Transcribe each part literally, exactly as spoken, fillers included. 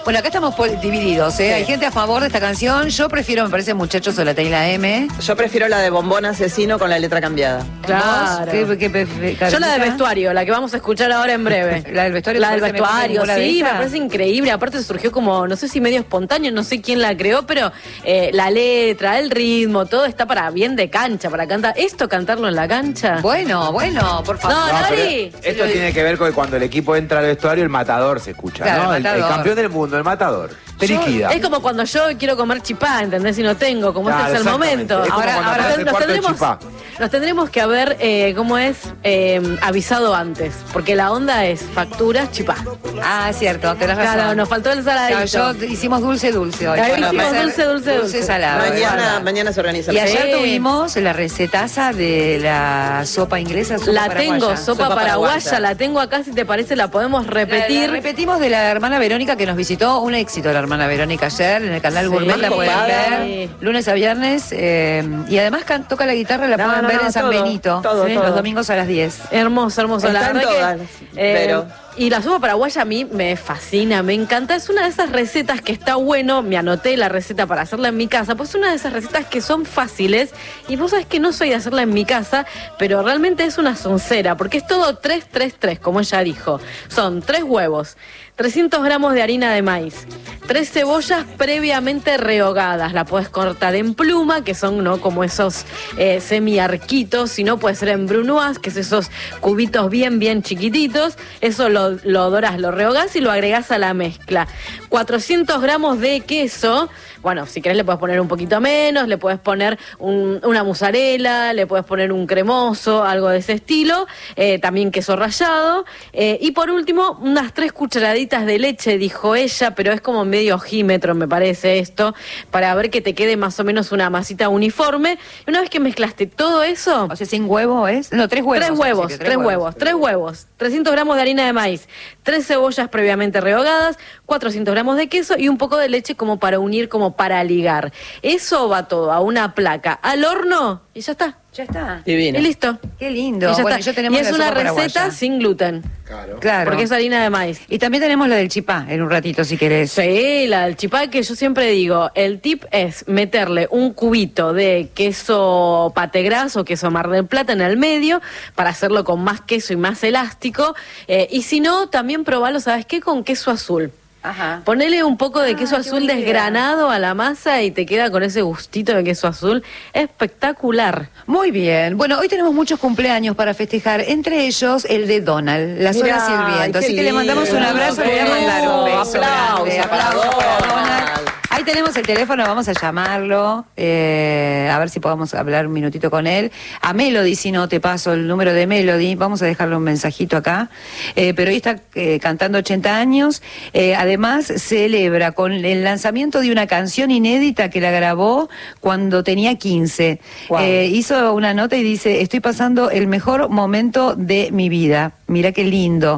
Bueno, acá estamos divididos, ¿eh? Sí. Hay gente a favor de esta canción. Yo prefiero, me parece, Muchachos o la T y la M. Yo prefiero la de Bombón Asesino con la letra cambiada. Claro. ¿Qué, qué, qué, qué, Yo la del vestuario, la que vamos a escuchar ahora en breve. La del vestuario. La del vestuario, sí, me parece increíble. Aparte surgió como, no sé si medio espontáneo, no sé quién la creó, pero eh, la letra, el ritmo, todo está para bien de cancha, para cantar. ¿Esto cantarlo en la cancha? Bueno, bueno, por favor. No, no, Nori. Esto tiene que ver con que cuando el equipo entra al vestuario, el matador se escucha, claro, ¿no? El, el, el campeón del mundo, el matador. Te Yo, liquida. es como cuando yo quiero comer chipá, ¿entendés? Y no tengo, como claro, este es el momento. Es ahora ahora nos, nos, tendremos, nos tendremos que haber, eh, ¿cómo es? Eh, avisado antes. Porque la onda es facturas, chipá. Ah, es cierto, tenés razón. Claro, nos faltó el saladito. Claro, yo hicimos dulce, dulce hoy. Bueno, hicimos dulce, dulce, dulce, dulce salado. Mañana, mañana se organiza. Y ayer sí. tuvimos la recetaza de la sopa inglesa. Sopa la paraguaya. tengo, sopa, sopa paraguaya, paraguaya, la tengo acá, si te parece la podemos repetir. La, la repetimos de la hermana Verónica que nos visitó, un éxito la hermana Verónica ayer en el canal sí, Gourmet, la pueden ver, sí. lunes a viernes, eh, y además can, toca la guitarra, la no, pueden no, ver no, en San todo, Benito, todo, ¿sí? todo. Los domingos a las diez. Hermoso, hermoso. Están la verdad todas, que, eh, pero... Y la sopa paraguaya a mí me fascina, me encanta. Es una de esas recetas que está bueno. Me anoté la receta para hacerla en mi casa. Pues es una de esas recetas que son fáciles. Y vos sabés que no soy de hacerla en mi casa, pero realmente es una soncera. Porque es todo tres, tres, tres, como ella dijo. Son tres huevos, trescientos gramos de harina de maíz, tres cebollas previamente rehogadas. La podés cortar en pluma, que son no como esos eh, semi-arquitos. Si no, puede ser en brunoise, que es esos cubitos bien, bien chiquititos. Eso lo Lo, lo dorás, lo rehogás y lo agregás a la mezcla. cuatrocientos gramos de queso. Bueno, si querés le puedes poner un poquito menos, le puedes poner un, una mozzarella, le puedes poner un cremoso, algo de ese estilo. Eh, también queso rallado. Eh, y por último, unas tres cucharaditas de leche, dijo ella, pero es como medio ojímetro, me parece esto, para ver que te quede más o menos una masita uniforme. Y una vez que mezclaste todo eso... O sea, sin huevo es... No, tres huevos. Tres huevos, tres, tres huevos, huevos, tres huevos. trescientos gramos de harina de maíz, tres cebollas previamente rehogadas, cuatrocientos gramos de queso y un poco de leche como para unir, como para ligar. Eso va todo a una placa, al horno y ya está. Ya está. Divino. Y listo. Qué lindo. Y, ya bueno, está. yo tenemos y es la una sopa receta paraguaya. sin gluten. Claro. Claro. Porque es harina de maíz. Y también tenemos la del chipá en un ratito, si querés. Sí, la del chipá, que yo siempre digo, el tip es meterle un cubito de queso pategras o queso Mar del Plata en el medio para hacerlo con más queso y más elástico. Eh, y si no, también probalo, ¿sabes qué? Con queso azul. Ajá. Ponele un poco de Ah, queso qué azul buena desgranado a la masa y te queda con ese gustito de queso azul. Espectacular. Muy bien. Bueno, hoy tenemos muchos cumpleaños para festejar, entre ellos el de Donald, las Mirá, horas y el viento. ay, Así qué que le mandamos un lindo. abrazo, le voy a mandar un beso. Aplauso grande. para Aplauso para Donald. Donald. Ahí tenemos el teléfono, vamos a llamarlo, eh, a ver si podemos hablar un minutito con él. A Melody, si no te paso el número de Melody, vamos a dejarle un mensajito acá. Eh, pero hoy está eh, cantando ochenta años, eh, además celebra con el lanzamiento de una canción inédita que la grabó cuando tenía quince. Wow. Eh, hizo una nota y dice, estoy pasando el mejor momento de mi vida. Mirá qué lindo.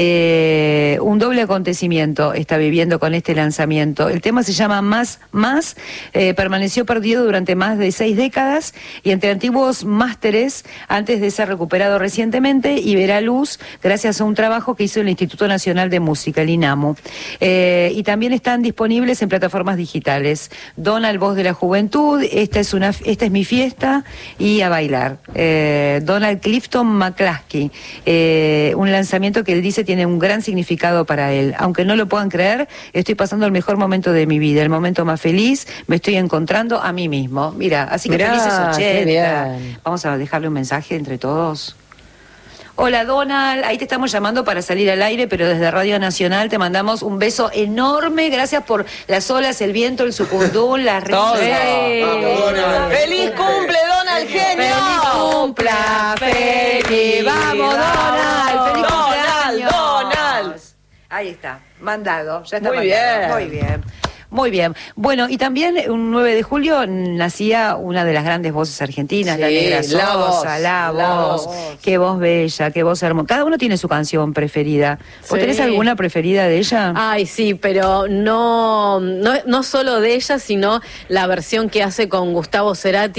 Eh, un doble acontecimiento está viviendo con este lanzamiento. El tema se llama Más, Más. Eh, permaneció perdido durante más de seis décadas y entre antiguos másteres antes de ser recuperado recientemente y verá luz gracias a un trabajo que hizo el Instituto Nacional de Música, el INAMU. Eh, y también están disponibles en plataformas digitales. Donald, Voz de la Juventud, esta es, una, esta es mi fiesta y a bailar. Eh, Donald Clifton McCluskey. Eh, un lanzamiento que él dice tiene un gran significado para él. Aunque no lo puedan creer, estoy pasando el mejor momento de mi vida, el momento más feliz, me estoy encontrando a mí mismo. Mira, así que Mirá, felices qué ochenta. bien. Vamos a dejarle un mensaje entre todos. Hola Donald, ahí te estamos llamando para salir al aire, pero desde Radio Nacional te mandamos un beso enorme, gracias por las olas, el viento, el sucundún, las risas. Todo. Vamos, Donald. ¡Feliz cumple, Donald, genio! ¡Feliz cumpla, feliz! ¡Vamos, Donald! ¡Feliz Donald, cumpleaños! Donald. Ahí está, mandado, ya está Muy mandado. bien. Muy bien. Muy bien. Bueno, y también un nueve de julio nacía una de las grandes voces argentinas, Sí, la Negra la Sosa, voz, la la voz. voz. Qué voz bella, qué voz hermosa. Cada uno tiene su canción preferida. ¿Vos Sí. tenés alguna preferida de ella? Ay, sí, pero no, no, no solo de ella, sino la versión que hace con Gustavo Cerati.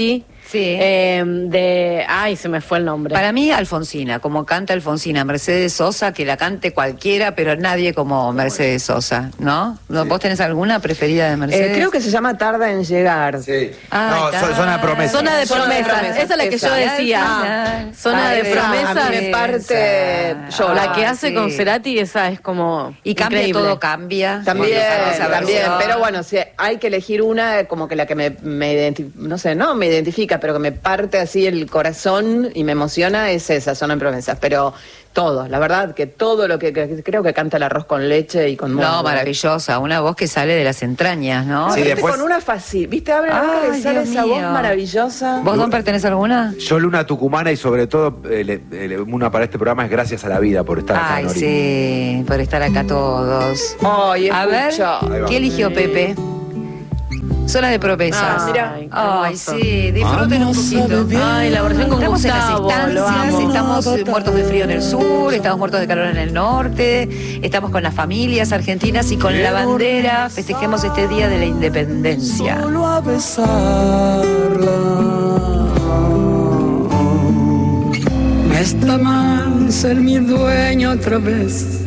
Sí. Eh, de, ay, se me fue el nombre. Para mí, Alfonsina, como canta Alfonsina, Mercedes Sosa, que la cante cualquiera, pero nadie como Mercedes Sosa, ¿no? ¿No? ¿Vos tenés alguna preferida de Mercedes? Eh, creo que se llama Tarda en llegar. Sí. Ay, no, está. so- zona de promesa. Zona de Zona de promesas, promesas, esa es la que esa. yo decía. Ah, Zona de esa, promesas. a mí me parte yo. La que hace sí. con Cerati, esa es como Y cambia increíble. todo, cambia. También, Esa también, versión. pero bueno, si hay que elegir una, como que la que me, me identi- no sé, no me identifica, pero que me parte así el corazón y me emociona es esa, Zona de promesas, pero todo, la verdad que todo lo que, que creo que canta el arroz con leche y con No, musgo. maravillosa, una voz que sale de las entrañas, ¿no? No, Sí, viste, después- con una fácil, viste, abre la boca y Ay, le sale Dios esa voz mío. maravillosa. ¿Vos, Don, pertenés a alguna? Yo, Luna Tucumana, y sobre todo, eh, le- le- una para este programa es gracias a la vida por estar acá, Ay, Nori. sí, por estar acá todos. Ay, A ver, escucha. Ahí va. ¿qué eligió Pepe? Zona de promesas. Ah, mira. qué Ay, hermoso. sí, disfruten un poquito. Ay, la versión con Estamos en las Gustavo, lo estancias, amo. estamos eh, muertos de frío en el sur, estamos muertos de calor en el norte, estamos con las familias argentinas y con la bandera. Festejemos este día de la independencia. Solo a besarla. No está mal ser mi dueño otra vez.